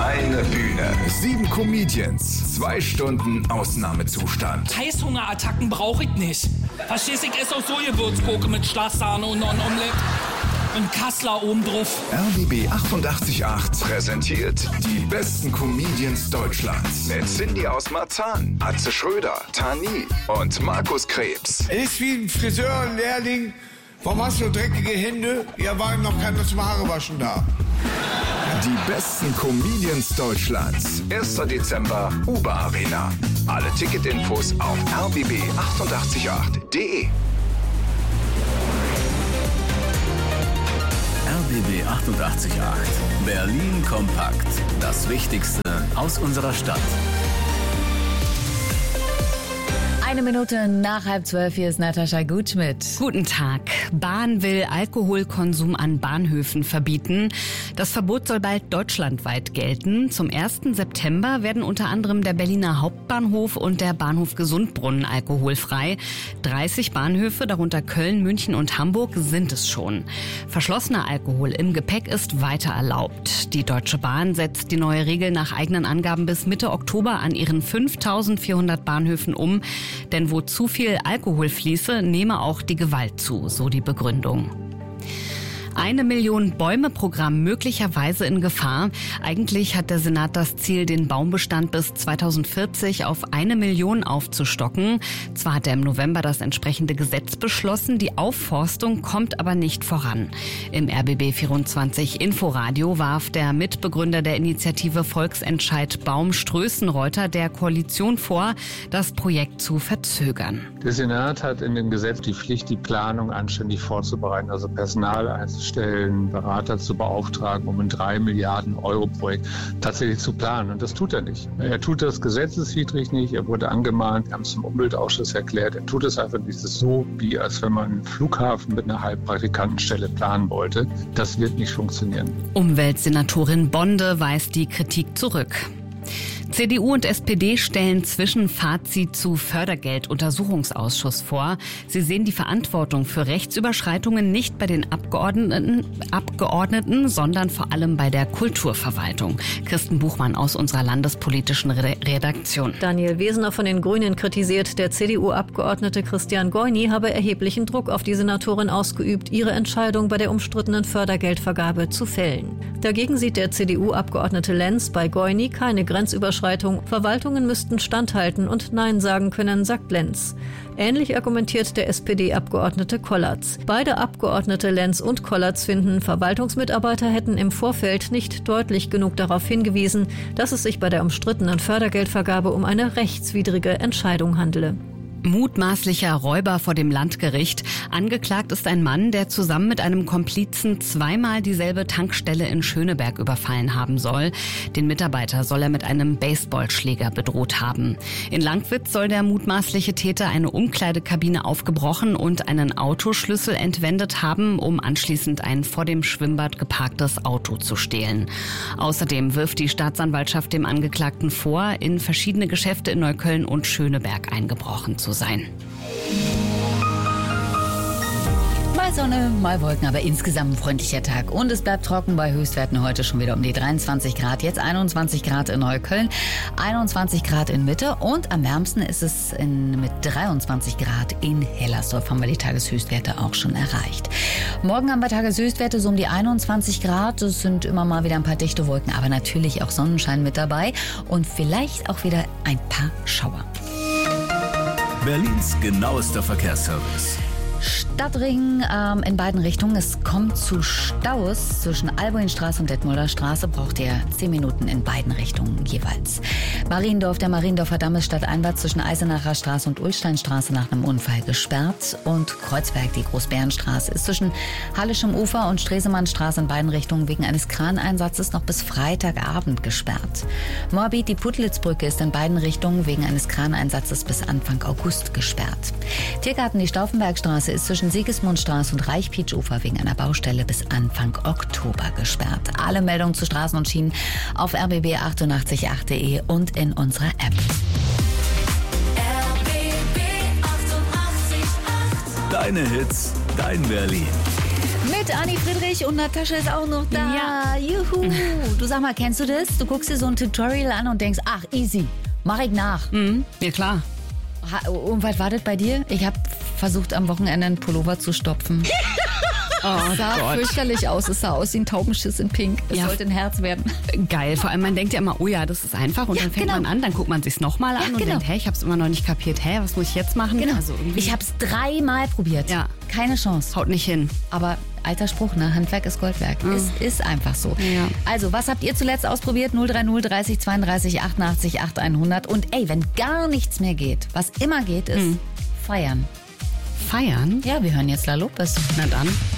Eine Bühne, 7 Comedians, 2 Stunden Ausnahmezustand. Heißhungerattacken brauche ich nicht. Verstehst du, ich esse auch so Gewürzgurke mit Schlagsahne und ein Omelett. Und Kassler oben drauf. RBB 88.8 präsentiert die besten Comedians Deutschlands. Mit Cindy aus Marzahn, Atze Schröder, Tani und Markus Krebs. Ist wie ein Friseurlehrling. Warum hast du dreckige Hände? Ja, war noch keiner zum Haarewaschen da. Die besten Comedians Deutschlands. 1. Dezember, Uber Arena. Alle Ticketinfos auf rbb888.de. RBB 88.8. Berlin kompakt. Das Wichtigste aus unserer Stadt. 1 Minute nach 11:30, hier ist Natascha Gutschmidt. Guten Tag. Bahn will Alkoholkonsum an Bahnhöfen verbieten. Das Verbot soll bald deutschlandweit gelten. Zum 1. September werden unter anderem der Berliner Hauptbahnhof und der Bahnhof Gesundbrunnen alkoholfrei. 30 Bahnhöfe, darunter Köln, München und Hamburg, sind es schon. Verschlossener Alkohol im Gepäck ist weiter erlaubt. Die Deutsche Bahn setzt die neue Regel nach eigenen Angaben bis Mitte Oktober an ihren 5.400 Bahnhöfen um. Denn wo zu viel Alkohol fließe, nehme auch die Gewalt zu, so die Begründung. 1 Million Bäume-Programm möglicherweise in Gefahr. Eigentlich hat der Senat das Ziel, den Baumbestand bis 2040 auf 1 Million aufzustocken. Zwar hat er im November das entsprechende Gesetz beschlossen, die Aufforstung kommt aber nicht voran. Im RBB24 Inforadio warf der Mitbegründer der Initiative Volksentscheid Baum Strößenreuter der Koalition vor, das Projekt zu verzögern. Der Senat hat in dem Gesetz die Pflicht, die Planung anständig vorzubereiten, also Personal einzustellen, Berater zu beauftragen, um ein 3 Milliarden Euro Projekt tatsächlich zu planen. Und das tut er nicht. Er tut das gesetzeswidrig nicht. Er wurde angemahnt. Wir haben es im Umweltausschuss erklärt. Er tut es einfach nicht. Es ist so, wie als wenn man einen Flughafen mit einer Halbpraktikantenstelle planen wollte. Das wird nicht funktionieren. Umweltsenatorin Bonde weist die Kritik zurück. CDU und SPD stellen Zwischenfazit zu Fördergelduntersuchungsausschuss vor. Sie sehen die Verantwortung für Rechtsüberschreitungen nicht bei den Abgeordneten, sondern vor allem bei der Kulturverwaltung. Kirsten Buchmann aus unserer landespolitischen Redaktion. Daniel Wesener von den Grünen kritisiert, der CDU-Abgeordnete Christian Goyni habe erheblichen Druck auf die Senatorin ausgeübt, ihre Entscheidung bei der umstrittenen Fördergeldvergabe zu fällen. Dagegen sieht der CDU-Abgeordnete Lenz bei Goyni keine Grenzüberschreitung. Verwaltungen müssten standhalten und Nein sagen können, sagt Lenz. Ähnlich argumentiert der SPD-Abgeordnete Kollatz. Beide Abgeordnete Lenz und Kollatz finden, Verwaltungsmitarbeiter hätten im Vorfeld nicht deutlich genug darauf hingewiesen, dass es sich bei der umstrittenen Fördergeldvergabe um eine rechtswidrige Entscheidung handele. Mutmaßlicher Räuber vor dem Landgericht. Angeklagt ist ein Mann, der zusammen mit einem Komplizen zweimal dieselbe Tankstelle in Schöneberg überfallen haben soll. Den Mitarbeiter soll er mit einem Baseballschläger bedroht haben. In Langwitz soll der mutmaßliche Täter eine Umkleidekabine aufgebrochen und einen Autoschlüssel entwendet haben, um anschließend ein vor dem Schwimmbad geparktes Auto zu stehlen. Außerdem wirft die Staatsanwaltschaft dem Angeklagten vor, in verschiedene Geschäfte in Neukölln und Schöneberg eingebrochen zu sein. Mal Sonne, mal Wolken, aber insgesamt ein freundlicher Tag. Und es bleibt trocken bei Höchstwerten heute schon wieder um die 23 Grad. Jetzt 21 Grad in Neukölln, 21 Grad in Mitte und am wärmsten ist es mit 23 Grad in Hellersdorf. Haben wir die Tageshöchstwerte auch schon erreicht. Morgen haben wir Tageshöchstwerte so um die 21 Grad. Es sind immer mal wieder ein paar dichte Wolken, aber natürlich auch Sonnenschein mit dabei und vielleicht auch wieder ein paar Schauer. Berlins genauester Verkehrsservice. Stadtring in beiden Richtungen. Es kommt zu Staus zwischen Albuinstraße und Detmolder Straße. Braucht ihr 10 Minuten in beiden Richtungen jeweils. Mariendorf, der Mariendorfer Damm ist stadteinwärts zwischen Eisenacher Straße und Ulsteinstraße nach einem Unfall gesperrt. Und Kreuzberg, die Großbärenstraße, ist zwischen Hallischem Ufer und Stresemannstraße in beiden Richtungen wegen eines Kraneinsatzes noch bis Freitagabend gesperrt. Moabit, die Puttlitzbrücke, ist in beiden Richtungen wegen eines Kraneinsatzes bis Anfang August gesperrt. Tiergarten, die Stauffenbergstraße, ist zwischen Sigismundstraße und Reichpietsch-Ufer wegen einer Baustelle bis Anfang Oktober gesperrt. Alle Meldungen zu Straßen und Schienen auf rbb888.de und in unserer App. Deine Hits, dein Berlin. Mit Anni Friedrich und Natascha ist auch noch da. Ja. Juhu. Du sag mal, kennst du das? Du guckst dir so ein Tutorial an und denkst, ach, easy, mach ich nach. Ja, klar. Und was war das bei dir? Ich habe versucht, am Wochenende einen Pullover zu stopfen. Es sah fürchterlich aus. Es sah aus wie ein Taubenschiss in Pink. Es sollte ein Herz werden. Geil. Vor allem, man denkt ja immer, oh ja, das ist einfach. Und dann fängt man an, dann guckt man sich's nochmal an und denkt, hey, ich hab's immer noch nicht kapiert. Hä, was muss ich jetzt machen? Genau. Also ich hab's 3-mal probiert. Ja. Keine Chance. Haut nicht hin. Aber alter Spruch, ne? Handwerk ist Goldwerk. Es ist einfach so. Ja. Also, was habt ihr zuletzt ausprobiert? 030 30 32 88 8100. Und ey, wenn gar nichts mehr geht, was immer geht, ist feiern. Feiern? Ja, wir hören jetzt La Lopez. Na dann.